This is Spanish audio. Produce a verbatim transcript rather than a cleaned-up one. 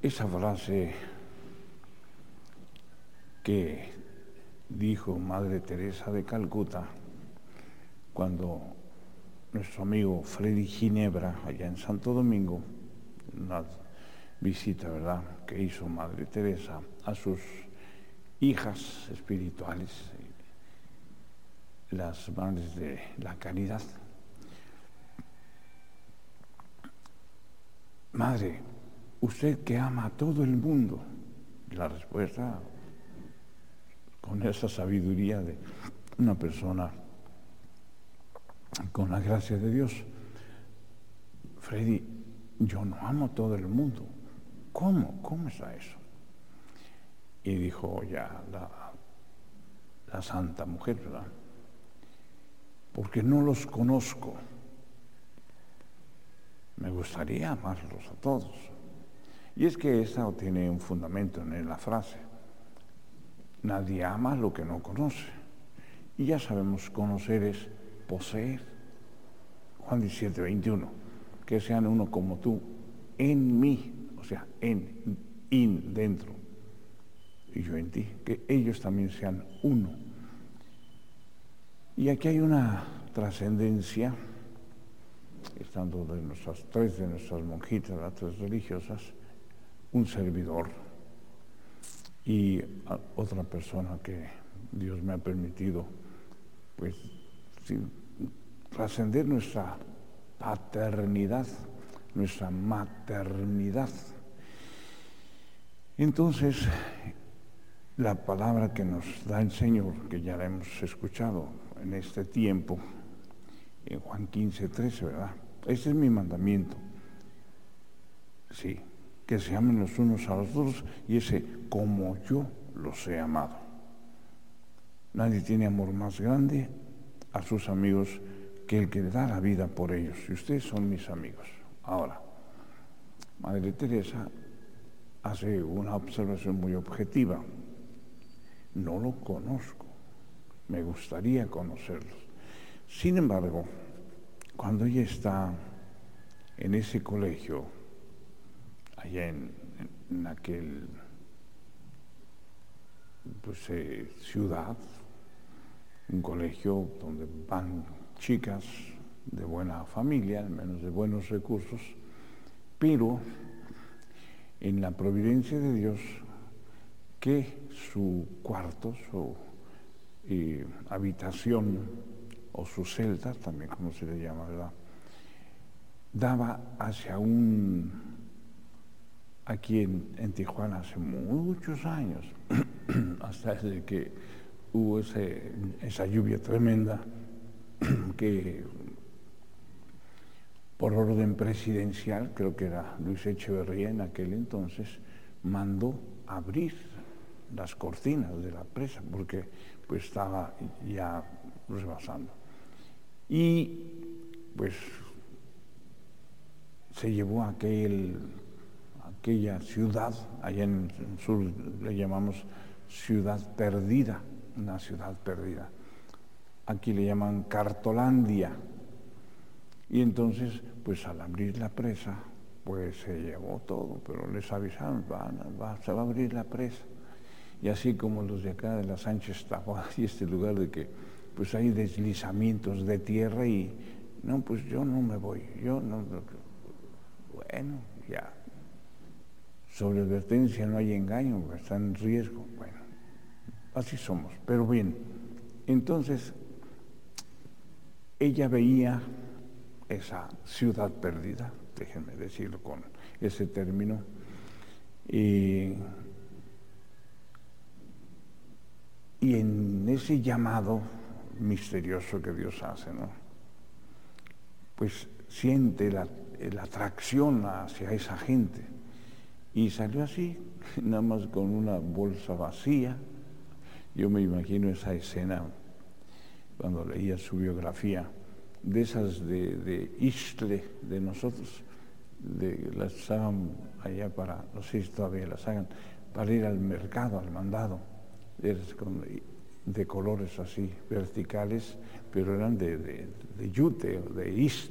esa frase que dijo Madre Teresa de Calcuta cuando nuestro amigo Freddy Ginebra, allá en Santo Domingo, una visita, ¿verdad?, que hizo Madre Teresa a sus hijas espirituales, las madres de la caridad. Madre, usted que ama a todo el mundo. La respuesta, con esa sabiduría de una persona con la gracia de Dios: Freddy, yo no amo a todo el mundo. ¿Cómo? ¿Cómo está eso? Y dijo ya la, la santa mujer, ¿verdad? Porque no los conozco. Me gustaría amarlos a todos. Y es que esa tiene un fundamento en la frase: nadie ama lo que no conoce. Y ya sabemos, conocer es poseer. Juan diecisiete, veintiuno, que sean uno como tú, en mí, o sea, en, in, dentro, y yo en ti, que ellos también sean uno. Y aquí hay una trascendencia, estando de nuestras tres de nuestras monjitas, las tres religiosas, un servidor y otra persona que Dios me ha permitido, pues, sí, trascender nuestra paternidad, nuestra maternidad. Entonces, la palabra que nos da el Señor, que ya la hemos escuchado en este tiempo, en Juan quince, trece, ¿verdad? Ese es mi mandamiento. Sí, que se amen los unos a los otros, y ese, como yo los he amado. Nadie tiene amor más grande a sus amigos que el que da la vida por ellos. Y ustedes son mis amigos. Ahora, Madre Teresa hace una observación muy objetiva. No lo conozco, me gustaría conocerlos. Sin embargo, cuando ella está en ese colegio, allá en, en aquel pues, eh, ciudad, un colegio donde van chicas de buena familia, al menos de buenos recursos, pero en la providencia de Dios, que su cuarto, su eh, habitación o su celda, también como se le llama, ¿verdad?, daba hacia un, aquí en, en Tijuana hace muchos años, hasta desde que hubo ese, esa lluvia tremenda que por orden presidencial, creo que era Luis Echeverría en aquel entonces, mandó abrir las cortinas de la presa porque pues estaba ya rebasando. Y pues se llevó a aquel, aquella ciudad, allá en el sur le llamamos ciudad perdida, una ciudad perdida. Aquí le llaman Cartolandia. Y entonces, pues al abrir la presa, pues se llevó todo, pero les avisaron, va, va, se va a abrir la presa. Y así como los de acá de la Sánchez Taboada y este lugar de que pues hay deslizamientos de tierra y no, pues yo no me voy, yo no, bueno, ya, sobre advertencia no hay engaño, está en riesgo, bueno, así somos, pero bien, entonces ella veía esa ciudad perdida, déjenme decirlo con ese término, y, y en ese llamado misterioso que Dios hace, ¿no?, pues siente la, la atracción hacia esa gente, y salió así, nada más con una bolsa vacía. Yo me imagino esa escena cuando leía su biografía, de esas de, de Ixtle, de nosotros, de, las hagan allá para, no sé si todavía las hagan, para ir al mercado, al mandado, de, de colores así, verticales, pero eran de, de, de yute o de Ixtle.